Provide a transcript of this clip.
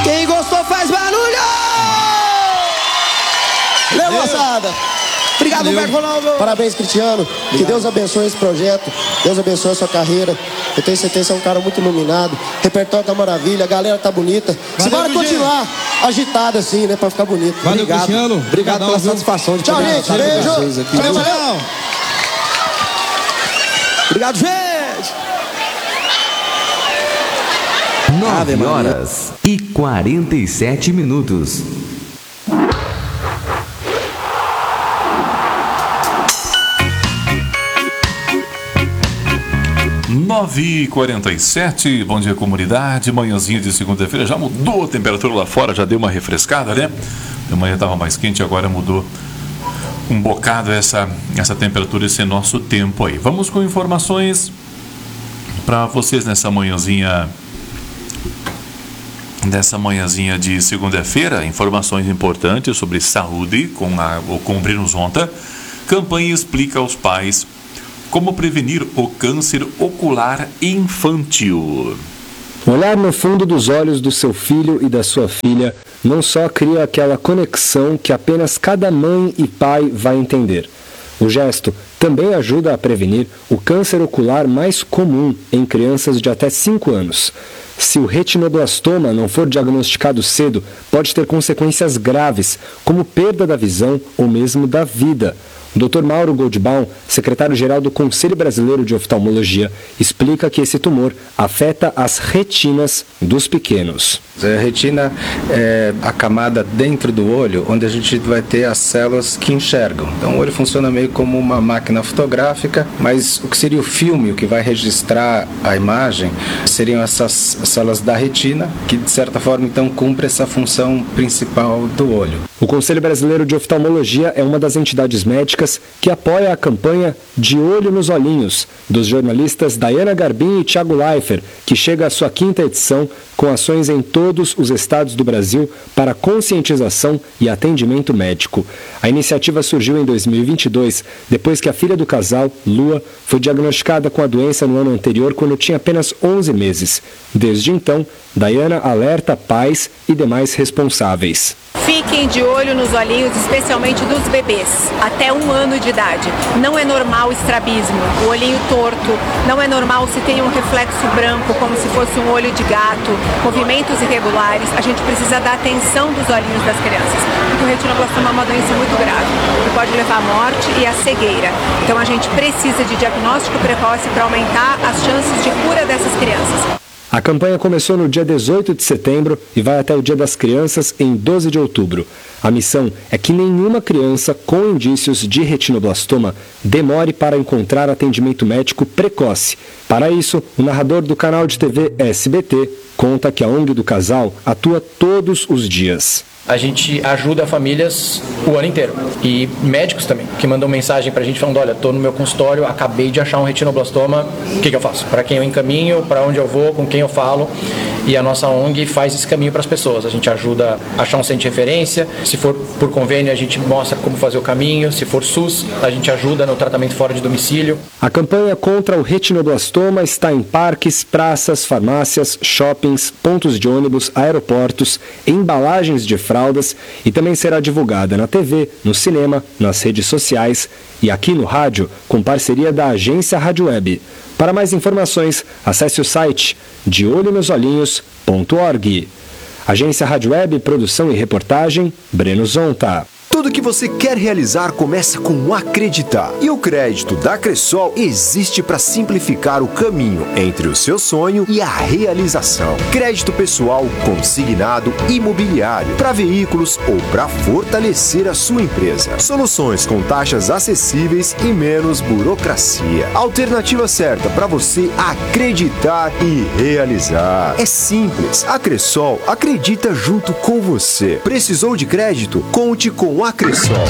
Quem gostou faz barulho! Valeu, moçada! Obrigado, Humberto Ronaldo! Parabéns, Cristiano. Que Deus abençoe esse projeto. Deus abençoe a sua carreira. Eu tenho certeza que você é um cara muito iluminado. Repertório tá maravilha, a galera tá bonita. Bora continuar agitado assim, né? Pra ficar bonito. Valeu, obrigado. Cristiano. Obrigado pela satisfação de Tchau, poder gente. estar com Beijo. vocês aqui. Valeu. Obrigado, gente! 9h47. 9h47, bom dia, comunidade. Manhãzinha de segunda-feira, já mudou a temperatura lá fora, já deu uma refrescada, né? De manhã estava mais quente, agora mudou um bocado essa temperatura, esse nosso tempo aí. Vamos com informações para vocês nessa manhãzinha de segunda-feira. Informações importantes sobre saúde com o Breno Zonta. Campanha explica aos pais como prevenir o câncer ocular infantil. Olhar no fundo dos olhos do seu filho e da sua filha não só cria aquela conexão que apenas cada mãe e pai vai entender. O gesto também ajuda a prevenir o câncer ocular mais comum em crianças de até 5 anos. Se o retinoblastoma não for diagnosticado cedo, pode ter consequências graves, como perda da visão ou mesmo da vida. O Dr. Mauro Goldbaum, secretário-geral do Conselho Brasileiro de Oftalmologia, explica que esse tumor afeta as retinas dos pequenos. A retina é a camada dentro do olho, onde a gente vai ter as células que enxergam. Então o olho funciona meio como uma máquina fotográfica, mas o que seria o filme, o que vai registrar a imagem, seriam essas células da retina, que de certa forma então cumpre essa função principal do olho. O Conselho Brasileiro de Oftalmologia é uma das entidades médicas que apoia a campanha De Olho nos Olhinhos, dos jornalistas Dayana Garbim e Thiago Leifert, que chega à sua 5ª edição com ações em todos os estados do Brasil para conscientização e atendimento médico. A iniciativa surgiu em 2022, depois que a filha do casal, Lua, foi diagnosticada com a doença no ano anterior quando tinha apenas 11 meses. Desde então, Dayana alerta pais e demais responsáveis. Fiquem de olho nos olhinhos, especialmente dos bebês, até 1 ano de idade. Não é normal o estrabismo, o olhinho torto, não é normal se tem um reflexo branco, como se fosse um olho de gato, movimentos irregulares. A gente precisa dar atenção dos olhinhos das crianças, porque o retinoblastoma é uma doença muito grave, que pode levar à morte e à cegueira. Então a gente precisa de diagnóstico precoce para aumentar as chances de cura dessas crianças. A campanha começou no dia 18 de setembro e vai até o Dia das Crianças em 12 de outubro. A missão é que nenhuma criança com indícios de retinoblastoma demore para encontrar atendimento médico precoce. Para isso, o narrador do canal de TV SBT conta que a ONG do casal atua todos os dias. A gente ajuda famílias o ano inteiro. E médicos também, que mandam mensagem pra gente falando, olha, tô no meu consultório, acabei de achar um retinoblastoma, o que eu faço? Para quem eu encaminho, para onde eu vou, com quem eu falo. E a nossa ONG faz esse caminho para as pessoas. A gente ajuda a achar um centro de referência. Se for por convênio, a gente mostra como fazer o caminho. Se for SUS, a gente ajuda no tratamento fora de domicílio. A campanha contra o retinoblastoma está em parques, praças, farmácias, shoppings, pontos de ônibus, aeroportos, embalagens de fraldas e também será divulgada na TV, no cinema, nas redes sociais e aqui no rádio, com parceria da agência Rádio Web. Para mais informações, acesse o site deolhonosolhinhos.org. Agência Rádio Web, produção e reportagem, Breno Zonta. Tudo que você quer realizar começa com acreditar. E o crédito da Cressol existe para simplificar o caminho entre o seu sonho e a realização. Crédito pessoal, consignado, imobiliário, para veículos ou para fortalecer a sua empresa. Soluções com taxas acessíveis e menos burocracia. Alternativa certa para você acreditar e realizar. É simples. A Cressol acredita junto com você. Precisou de crédito? Conte com a Cressol.